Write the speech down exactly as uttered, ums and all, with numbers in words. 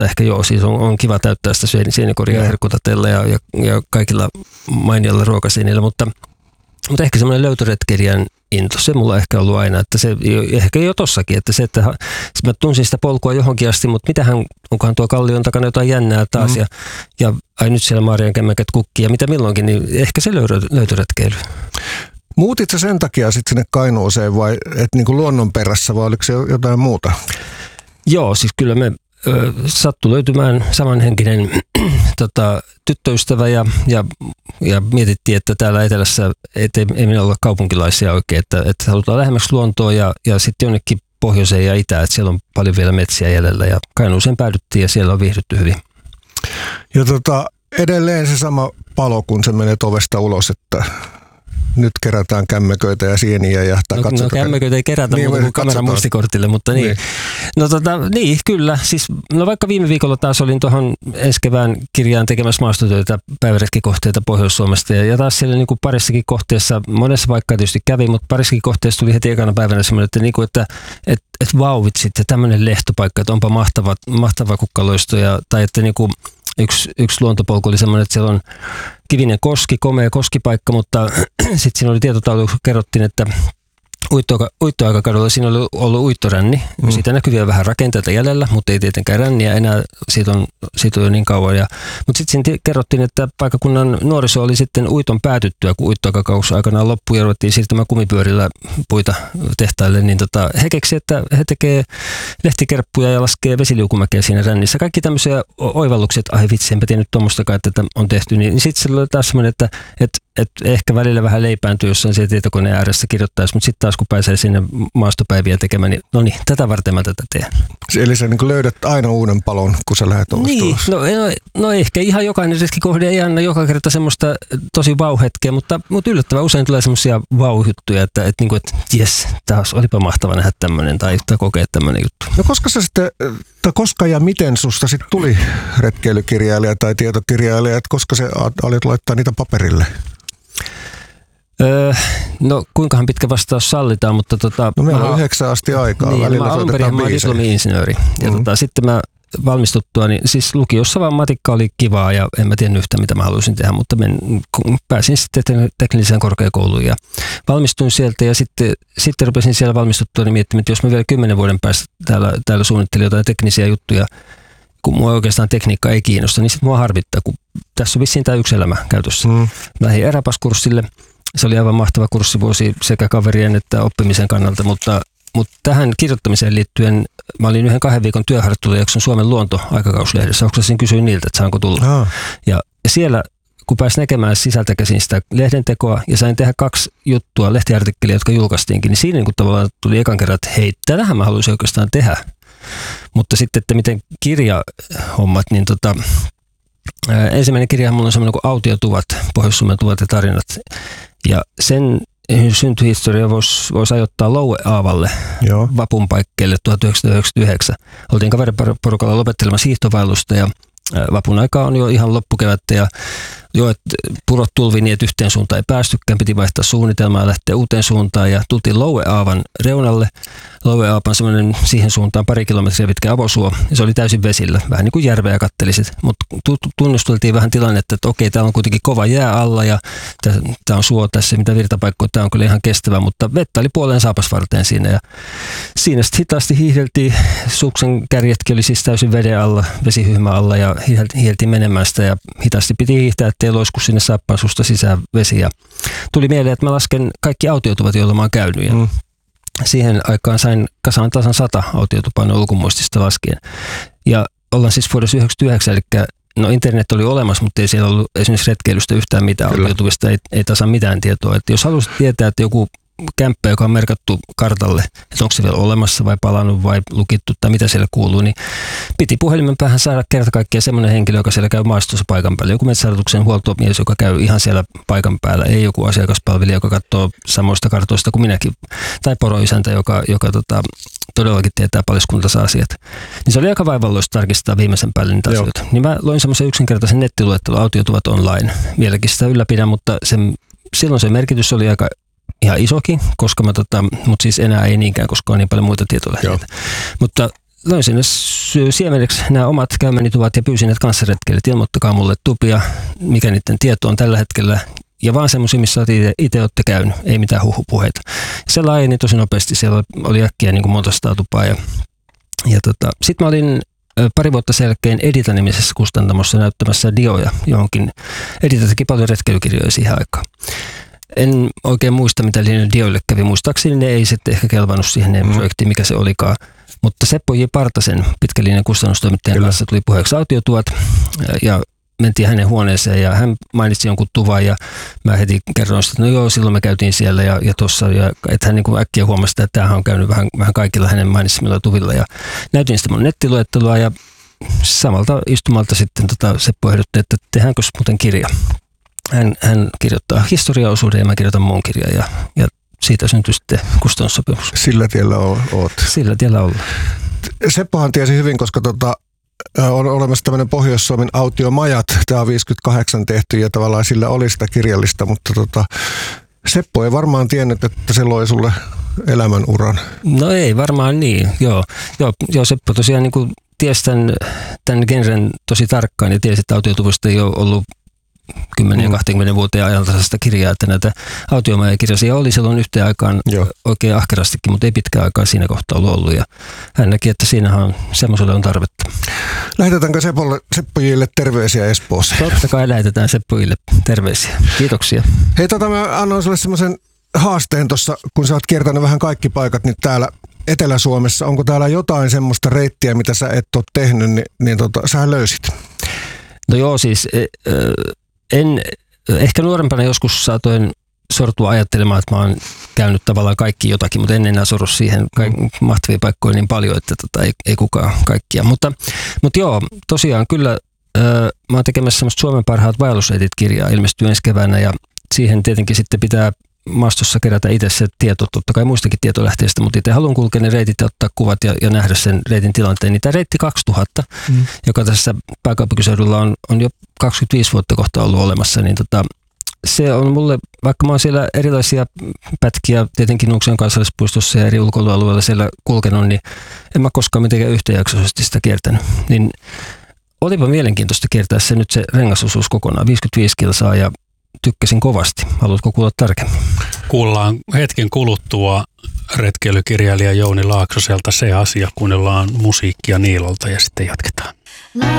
ehkä joo, siis on, on kiva täyttää sitä sienikoria ja herkkutatella ja, ja, ja kaikilla mainioilla ruokasienillä, mutta, mutta ehkä semmoinen löytöretkeilijän into, se mulla on ehkä ollut aina, että se ehkä jo tossakin, että se, että mä tunsin sitä polkua johonkin asti, mutta mitähän, onkohan tuo kallion takana jotain jännää taas, mm. ja, ja ai nyt siellä Maarian kämmäkät kukkii ja mitä milloinkin, niin ehkä se löytöretkeily. Muutit sä sen takia sitten sinne Kainuuseen vai et niinku luonnon perässä vai oliko se jotain muuta? Joo, siis kyllä me ö, sattui löytymään samanhenkinen tota, tyttöystävä ja, ja, ja mietittiin, että täällä etelässä et, ei, ei minä olla kaupunkilaisia oikein, että, että halutaan lähemmäksi luontoa ja, ja sitten jonnekin pohjoiseen ja itään, että siellä on paljon vielä metsiä jäljellä ja Kainuuseen päädyttiin ja siellä on viihdytty hyvin. Ja tota, edelleen se sama palo, kun sä menet ovesta ulos, että nyt kerätään kämmeköitä ja sieniä ja no, no kämmeköitä ei kerätä niin, muuta kuin kameran muistikortille, mutta niin. niin. No tota, niin, kyllä. Siis, no vaikka viime viikolla taas olin tuohon ensi kevään kirjaan tekemässä maastotöitä päiväretkikohteita Pohjois-Suomesta ja, ja taas siellä niin kuin parissakin kohteessa, monessa paikkaa tietysti kävi, mutta parissakin kohteessa tuli heti ekana päivänä semmoinen, että, niin kuin, että et, et vauvitsit ja tämmöinen lehtopaikka, että onpa mahtava, mahtava kukkaloisto ja, tai että niin kuin Yksi, yksi luontopolku oli semmoinen, että siellä on kivinen koski, komea koskipaikka, mutta sitten siinä oli tietotaulu, kun kerrottiin, että uittoaikakaudella siinä oli ollut uittoränni. Mm. Siitä näkyy vielä vähän rakenteita jäljellä, mutta ei tietenkään ränniä enää, siitä on, siitä on jo niin kauan. Ja, mutta sitten siinä kerrottiin, että paikkakunnan nuoriso oli sitten uiton päätyttyä, kun uittoaikakausi aikanaan loppui ja ruvettiin siirtymään kumipyörillä puita tehtaille, niin tota, he keksi, että he tekee lehtikerppuja ja laskee vesiliukumäkeä siinä rännissä. Kaikki tämmöisiä oivalluksia, että ai vitsi, enpä tiennyt tuommoistakaan, että on tehty. Niin, niin sitten se oli taas semmoinen, että, että, että ehkä välillä vähän leipääntyy jossain siellä tietokoneen ääressä kirjoittaisi, mutta sitten taas kun pääsee sinne maastopäiviä tekemään, niin no niin, tätä varten mä tätä teen. Eli sä niin löydät aina uuden palon, kun sä lähdet ovesta niin, no, no, no ehkä ihan jokainen riskikohde ei anna joka kerta semmoista tosi vau-hetkeä, mutta, mutta yllättävän usein tulee semmoisia vau-juttuja, että, että, että, että jes, taas olipa mahtava nähdä tämmöinen tai, tai kokea tämmöinen juttu. No koska sä sitten, tai koska ja miten susta sitten tuli retkeilykirjailija tai tietokirjailija, että koska sä alit laittaa niitä paperille? Öö, no kuinkahan pitkä vastaus sallitaan, mutta tota... No meillä on yhdeksän asti aikaa, niin, välillä mä alun perin mä diplomi-insinööri. Ja mm-hmm. tota, sitten mä valmistuttua, niin siis lukiossa vaan matikka oli kivaa ja en mä tiennyt yhtään mitä mä haluaisin tehdä, mutta men, pääsin sitten tekniseen korkeakouluun ja valmistuin sieltä ja sitten, sitten rupesin siellä valmistuttua niin miettimään, että jos mä vielä kymmenen vuoden päästä täällä, täällä suunnittelin jotain teknisiä juttuja, kun mua oikeastaan tekniikka ei kiinnosta, niin sitten mua harvittaa, kun tässä on vissiin tämä yksi elämä käytössä. Mm. Lähdin eräpaskurssille. Se oli aivan mahtava kurssivuosi sekä kaverien että oppimisen kannalta, mutta, mutta tähän kirjoittamiseen liittyen mä olin yhden kahden viikon työharjoittelujakson Suomen luonto-aikakauslehdessä. Oksasin kysyin niiltä, että saanko tulla. Ah. Ja, ja siellä, kun pääsin näkemään sisältä käsin sitä lehdentekoa ja sain tehdä kaksi juttua, lehtiartikkelia, jotka julkaistiinkin, niin siinä niin kuin tavallaan tuli ekan kerran, että hei, tätähän mä haluaisin oikeastaan tehdä. Mutta sitten, että miten kirjahommat, niin tota... ensimmäinen kirjahan mulla on semmoinen kuin Autiotuvat, Pohjois-Suomen tuvat ja tarinat. Ja sen syntyhistoria voisi vois ajoittaa Loue-Aavalle vapunpaikkeelle tuhatyhdeksänsataayhdeksänkymmentäyhdeksän. Oltiin kaveriporukalla lopettelemassa hiihtovaellusta ja vapun aika on jo ihan loppukevättä ja joet purot tulvi niin, että yhteen suuntaan ei päästykään, piti vaihtaa suunnitelmaa ja lähteä uuteen suuntaan ja tultiin Loue-Aavan reunalle. Loue-Aapa on semmoinen siihen suuntaan pari kilometriä pitkä avosuo ja se oli täysin vesillä, vähän niin kuin järveä kattelisit, mutta tunnusteltiin vähän tilannetta, että okei, täällä on kuitenkin kova jää alla ja tämä on suo tässä, mitä virtapaikkoja, tämä on kyllä ihan kestävä, mutta vettä oli puoleen saapasvarteen siinä ja siinä sitten hitaasti hiihdeltiin, suksen kärjetkin oli siis täysin veden alla, vesihyhmä alla ja hiihdeltiin menemään sitä ja hitaasti piti hiihtää, ettei loisku sinne saappaan susta sisään vesi ja tuli mieleen, että mä lasken kaikki autiotuvat, joilla mä oon käynyt ja mm. siihen aikaan sain kasaan tasan sata autiotupaa ulkomuistista laskien. Ja ollaan siis vuodessa yhdeksänkymmentäyhdeksän, eli no internet oli olemassa, mutta ei siellä ollut esimerkiksi retkeilystä yhtään mitään. Kyllä. Autiotuvista ei, ei tasan mitään tietoa. Että jos haluaisit tietää, että joku kämppä, joka on merkattu kartalle, että onko se vielä olemassa vai palannut vai lukittu tai mitä siellä kuuluu, niin piti puhelimen päähän saada kerta kaikkiaan semmoinen henkilö, joka siellä käy maastossa paikan päällä. Joku metsähallituksen huoltomies, joka käy ihan siellä paikan päällä, ei joku asiakaspalvelija, joka katsoo samoista kartoista kuin minäkin, tai poroisäntä, joka, joka tota, todellakin tietää paliskuntansa asiat. Niin se oli aika vaivalloista tarkistaa viimeisen päälle niitä Joo. asioita. Niin mä loin semmoisen yksinkertaisen nettiluettelun Autiotuvat online. Vieläkin sitä ylläpidän, mutta sen, silloin se merkitys oli aika ihan isokin, koska mä tota, mutta siis enää ei niinkään, koska on niin paljon muita tietolähteitä. Mutta löin sinne siemeneksi nämä omat käymäni tuvat ja pyysin, että kanssaretkeilijät ilmoittakaa mulle tupia, mikä niiden tieto on tällä hetkellä. Ja vaan semmoisia, missä itse olette käynyt, ei mitään huhupuheita. Se laajeni tosi nopeasti, siellä oli äkkiä niin kuin monta sataa tupaa. Ja, ja tota, sitten mä olin pari vuotta sen jälkeen Edita-nimisessä kustantamossa näyttämässä dioja johonkin. Edita teki paljon retkeilykirjoja siihen aikaan. En oikein muista, mitä niille dioille kävi. Muistaakseni ne ei sitten ehkä kelvannut siihen mm. projektiin, mikä se olikaan. Mutta Seppo J. Partasen pitkälinjan kustannustoimittajan Kyllä. kanssa tuli puheeksi autiotuvat ja mentiin hänen huoneeseen ja hän mainitsi jonkun tuvan ja mä heti kerroin sitä, että no joo, silloin me käytiin siellä ja, ja tuossa. Ja, että hän niin kuin äkkiä huomasi, että tämähän on käynyt vähän, vähän kaikilla hänen mainitsemilla tuvilla ja näytin sitä mun nettiluettelua ja samalta istumalta sitten tota Seppo ehdotti, että tehdäänkö muuten kirja. Hän, hän kirjoittaa historiaosuuden ja mä kirjoitan muun kirjan ja, ja siitä syntyi sitten kustannussopimus. Sillä tiellä oot. Sillä tiellä ollaan. Seppohan tiesi hyvin, koska tota, on olemassa tämmöinen Pohjois-Suomen autiomajat. Tämä on viisikymmentäkahdeksan tehty ja tavallaan sillä oli sitä kirjallista, mutta tota, Seppo ei varmaan tiennyt, että se loi sulle elämänuran. No ei varmaan niin, joo. Joo, joo Seppo tosiaan niin kuin tiesi tämän, tämän genren tosi tarkkaan ja tiesi, että autiotuvusta ei ole ollut kymmenen ja kaksikymmentä vuoteen ajantasaista kirjaa, että näitä autiomajakirjaisia oli silloin yhteen aikaan Joo. oikein ahkerastikin, mutta ei pitkään aikaa siinä kohtaa ollut ollut. Ja hän näki, että siinähän semmoiselle on tarvetta. Lähetetäänkö Sepolle, Seppojille terveisiä Espoossa? Totta kai lähetetään Seppojille terveisiä. Kiitoksia. Hei, tota mä annoin sulle semmoisen haasteen tuossa, kun sä oot kiertänyt vähän kaikki paikat nyt täällä Etelä-Suomessa. Onko täällä jotain semmoista reittiä, mitä sä et ole tehnyt, niin, niin tota, sä löysit? No joo, siis en, ehkä nuorempana joskus saatoin sortua ajattelemaan, että mä oon käynyt tavallaan kaikki jotakin, mutta en enää sorru siihen mahtavia paikkoja niin paljon, että tota, ei, ei kukaan kaikkia. Mutta, mutta joo, tosiaan kyllä mä oon tekemässä semmoista Suomen parhaat vaellusreitit-kirjaa, ilmestyy ensi keväänä ja siihen tietenkin sitten pitää maastossa kerätä itse se tieto, totta kai muistakin tietolähteistä, mutta itse haluan kulkea ne reitit ja ottaa kuvat ja, ja nähdä sen reitin tilanteen. Niin tämä reitti kaksituhatta, mm. joka tässä pääkaupunkiseudulla on, on jo kaksikymmentäviisi vuotta kohta ollut olemassa, niin tota, se on mulle, vaikka mä oon siellä erilaisia pätkiä, tietenkin Nuuksion kansallispuistossa ja eri ulkoilualueilla siellä kulkenut, niin en mä koskaan mitenkään yhtäjaksoisesti sitä kiertänyt. Niin olipa mielenkiintoista kiertää se nyt se rengasosuus kokonaan, viisikymmentäviisi kilsaa ja tykkäsin kovasti. Haluatko kuulla tarkemmin? Kuullaan hetken kuluttua retkeilykirjailija Jouni Laaksoselta Se asia, kuunnellaan musiikkia Niilolta ja sitten jatketaan.